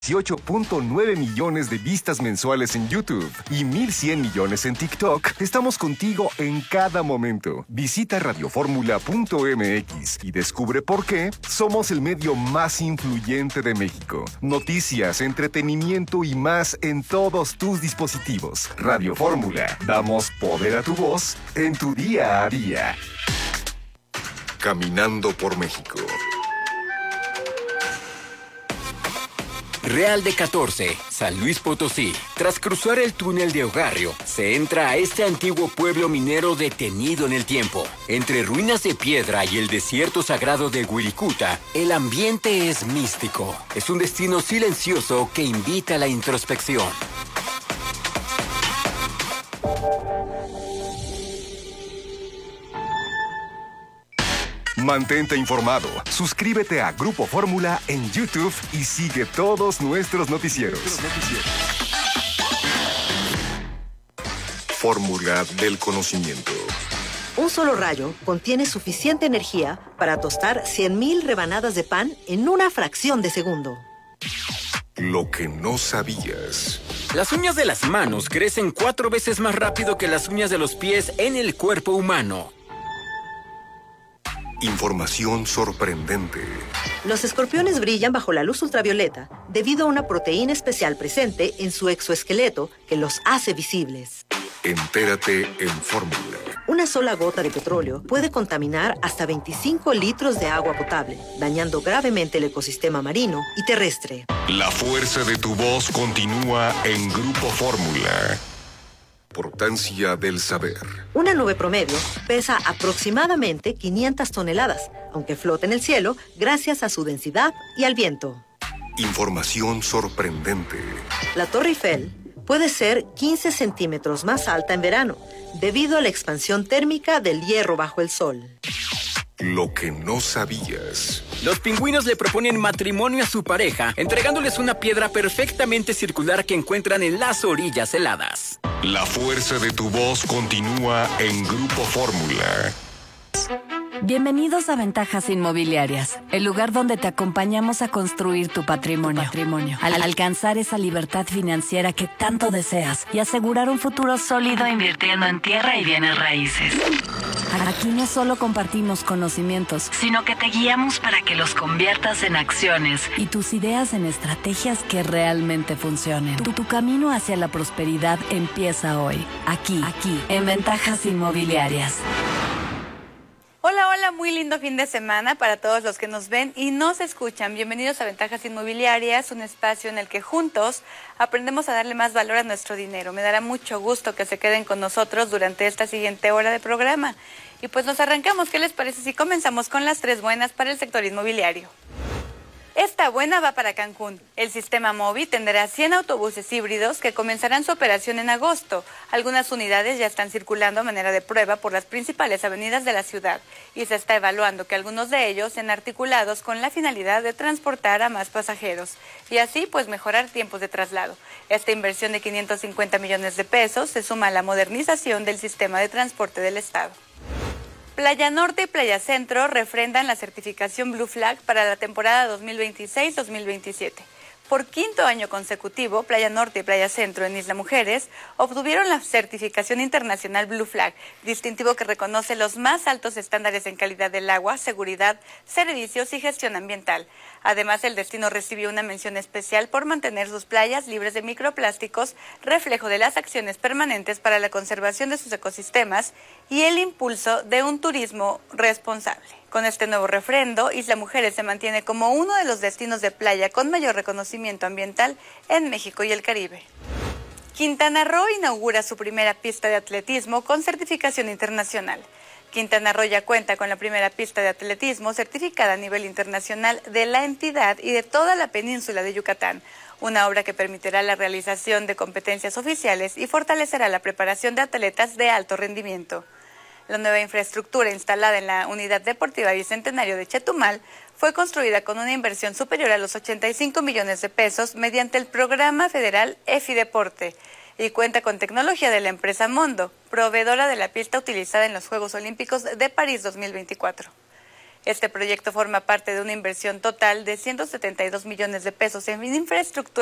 18.9 millones de vistas mensuales en YouTube y 1.100 millones en TikTok, estamos contigo en cada momento. Visita radioformula.mx y descubre por qué somos el medio más influyente de México. Noticias, entretenimiento y más en todos tus dispositivos. Radio Fórmula, damos poder a tu voz en tu día a día. Caminando por México. Real de 14, San Luis Potosí. Tras cruzar el túnel de Ogarrio, se entra a este antiguo pueblo minero detenido en el tiempo. Entre ruinas de piedra y el desierto sagrado de Wirikuta, el ambiente es místico. Es un destino silencioso que invita a la introspección. Mantente informado, suscríbete a Grupo Fórmula en YouTube y sigue todos nuestros noticieros. Fórmula del conocimiento. Un solo rayo contiene suficiente energía para tostar 100,000 rebanadas de pan en una fracción de segundo. Lo que no sabías. Las uñas de las manos crecen 4 veces más rápido que las uñas de los pies en el cuerpo humano. Información sorprendente. Los escorpiones brillan bajo la luz ultravioleta debido a una proteína especial presente en su exoesqueleto que los hace visibles. Entérate en Fórmula. Una sola gota de petróleo puede contaminar hasta 25 litros de agua potable, dañando gravemente el ecosistema marino y terrestre. La fuerza de tu voz continúa en Grupo Fórmula. Importancia del saber. Una nube promedio pesa aproximadamente 500 toneladas, aunque flota en el cielo gracias a su densidad y al viento. Información sorprendente. La Torre Eiffel puede ser 15 centímetros más alta en verano, debido a la expansión térmica del hierro bajo el sol. Lo que no sabías. Los pingüinos le proponen matrimonio a su pareja, entregándoles una piedra perfectamente circular que encuentran en las orillas heladas. La fuerza de tu voz continúa en Grupo Fórmula. Bienvenidos a Ventajas Inmobiliarias, el lugar donde te acompañamos a construir tu patrimonio. Al alcanzar esa libertad financiera que tanto deseas y asegurar un futuro sólido invirtiendo en tierra y bienes raíces. Aquí no solo compartimos conocimientos, sino que te guiamos para que los conviertas en acciones y tus ideas en estrategias que realmente funcionen. Tu camino hacia la prosperidad empieza hoy, aquí, en Ventajas Inmobiliarias. Hola, muy lindo fin de semana para todos los que nos ven y nos escuchan. Bienvenidos a Ventajas Inmobiliarias, un espacio en el que juntos aprendemos a darle más valor a nuestro dinero. Me dará mucho gusto que se queden con nosotros durante esta siguiente hora de programa. Y pues nos arrancamos, ¿qué les parece si comenzamos con las 3 buenas para el sector inmobiliario? Esta buena va para Cancún. El sistema MOVI tendrá 100 autobuses híbridos que comenzarán su operación en agosto. Algunas unidades ya están circulando a manera de prueba por las principales avenidas de la ciudad y se está evaluando que algunos de ellos sean articulados con la finalidad de transportar a más pasajeros y así pues mejorar tiempos de traslado. Esta inversión de 550 millones de pesos se suma a la modernización del sistema de transporte del estado. Playa Norte y Playa Centro refrendan la certificación Blue Flag para la temporada 2026-2027. Por 5º año consecutivo, Playa Norte y Playa Centro en Isla Mujeres obtuvieron la certificación internacional Blue Flag, distintivo que reconoce los más altos estándares en calidad del agua, seguridad, servicios y gestión ambiental. Además, el destino recibió una mención especial por mantener sus playas libres de microplásticos, reflejo de las acciones permanentes para la conservación de sus ecosistemas y el impulso de un turismo responsable. Con este nuevo refrendo, Isla Mujeres se mantiene como uno de los destinos de playa con mayor reconocimiento ambiental en México y el Caribe. Quintana Roo inaugura su primera pista de atletismo con certificación internacional. Quintana Roo ya cuenta con la primera pista de atletismo certificada a nivel internacional de la entidad y de toda la península de Yucatán, una obra que permitirá la realización de competencias oficiales y fortalecerá la preparación de atletas de alto rendimiento. La nueva infraestructura instalada en la Unidad Deportiva Bicentenario de Chetumal fue construida con una inversión superior a los 85 millones de pesos mediante el programa federal EFI-Deporte y cuenta con tecnología de la empresa Mondo, proveedora de la pista utilizada en los Juegos Olímpicos de París 2024. Este proyecto forma parte de una inversión total de 172 millones de pesos en infraestructura